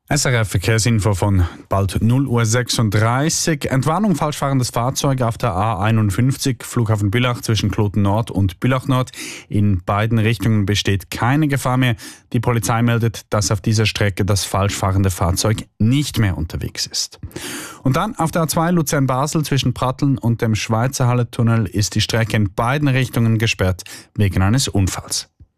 SRF Verkehrsinfo von bald 0:36 Uhr. Entwarnung falschfahrendes Fahrzeug auf der A51 Flughafen Bülach zwischen Kloten Nord und Bülach Nord. In beiden Richtungen besteht keine Gefahr mehr. Die Polizei meldet, dass auf dieser Strecke das falschfahrende Fahrzeug nicht mehr unterwegs ist. Und dann auf der A2 Luzern-Basel zwischen Pratteln und dem Schweizerhalle-Tunnel ist die Strecke in beiden Richtungen gesperrt wegen eines Unfalls.